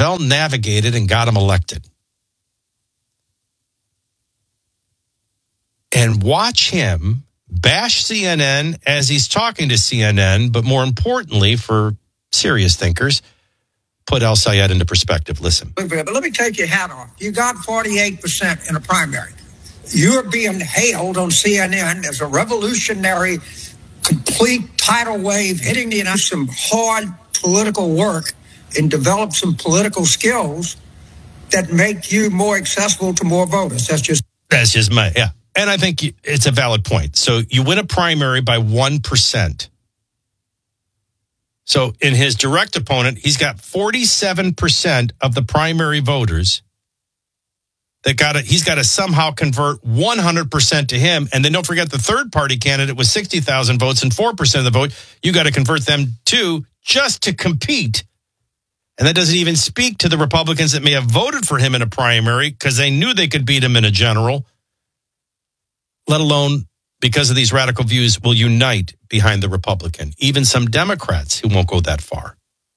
Lavelle navigated and got him elected. And watch him bash CNN as he's talking to CNN, but more importantly, for serious thinkers, put El Sayed into perspective. Listen. But let me take your hat off. You got 48% in a primary. You're being hailed on CNN as a revolutionary, complete tidal wave hitting the United States. Some hard political work and develop some political skills that make you more accessible to more voters. That's just my, yeah. And I think it's a valid point. So you win a primary by 1%. So in his direct opponent, he's got 47% of the primary voters he's got to somehow convert 100% to him. And then don't forget the third party candidate with 60,000 votes and 4% of the vote. You got to convert them too just to compete. And that doesn't even speak to the Republicans that may have voted for him in a primary because they knew they could beat him in a general, let alone because of these radical views will unite behind the Republican. Even some Democrats who won't go that far.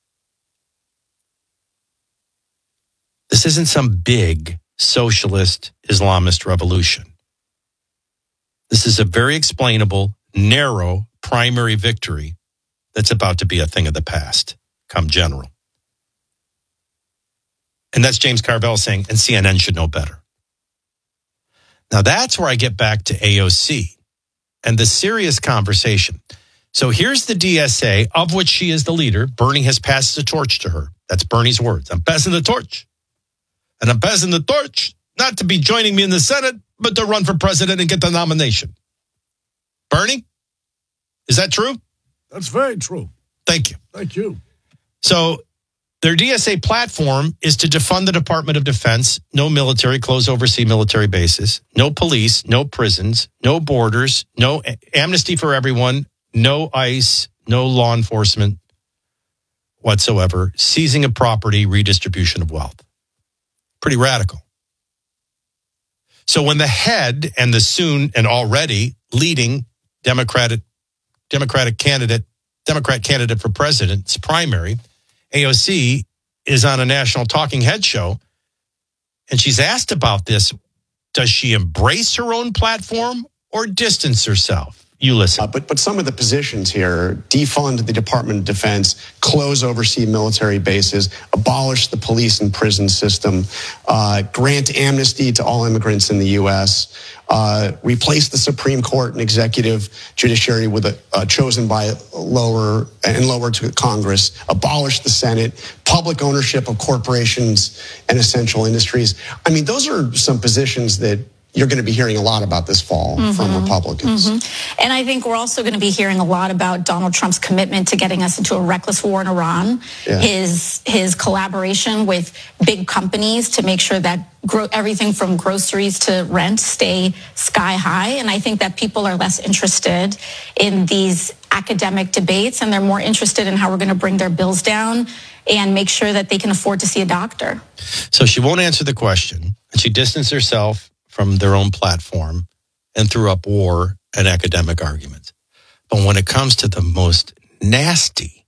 This isn't some big socialist Islamist revolution. This is a very explainable, narrow primary victory that's about to be a thing of the past come general. And that's James Carville saying, and CNN should know better. Now that's where I get back to AOC and the serious conversation. So here's the DSA, of which she is the leader. Bernie has passed the torch to her. That's Bernie's words. I'm passing the torch. And I'm passing the torch not to be joining me in the Senate, but to run for president and get the nomination. Bernie, is that true? That's very true. Thank you. Thank you. So their DSA platform is to defund the Department of Defense, no military, close overseas military bases, no police, no prisons, no borders, no amnesty for everyone, no ICE, no law enforcement whatsoever, seizing of property, redistribution of wealth. Pretty radical. So when the head and the soon and already leading Democrat candidate for president's primary, AOC, is on a national talking head show, and she's asked about this. Does she embrace her own platform or distance herself? You listen. But some of the positions here, defund the Department of Defense, close overseas military bases, abolish the police and prison system, grant amnesty to all immigrants in the U.S., replace the Supreme Court and executive judiciary with a chosen by lower to Congress, abolish the Senate, public ownership of corporations and essential industries. I mean, those are some positions that you're going to be hearing a lot about this fall from Republicans. And I think we're also going to be hearing a lot about Donald Trump's commitment to getting us into a reckless war in Iran, his collaboration with big companies to make sure that everything from groceries to rent stay sky high. And I think that people are less interested in these academic debates, and they're more interested in how we're going to bring their bills down and make sure that they can afford to see a doctor. So she won't answer the question, and she distanced herself from their own platform and threw up war and academic arguments. But when it comes to the most nasty,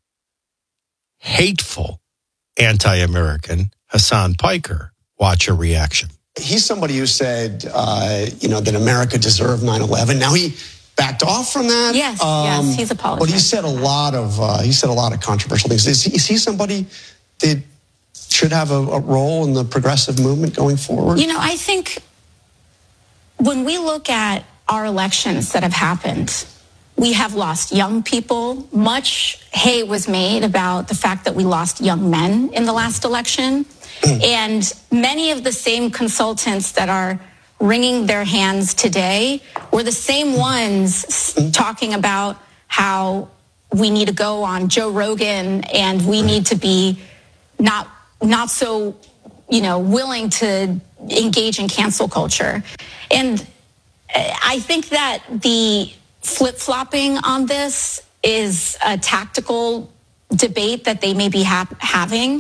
hateful, anti-American, Hassan Piker, watch her reaction. He's somebody who said, that America deserved 9/11. Now he backed off from that. Yes, he's apologized. But he said a lot of controversial things. Is he somebody that should have a role in the progressive movement going forward? I think when we look at our elections that have happened, we have lost young people. Much hay was made about the fact that we lost young men in the last election. And many of the same consultants that are wringing their hands today were the same ones talking about how we need to go on Joe Rogan and we need to be not so, willing to engage in cancel culture. And I think that the flip-flopping on this is a tactical debate that they may be having.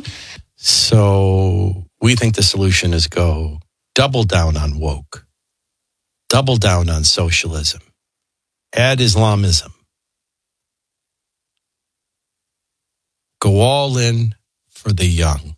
So we think the solution is go double down on woke, double down on socialism, add Islamism, go all in for the young.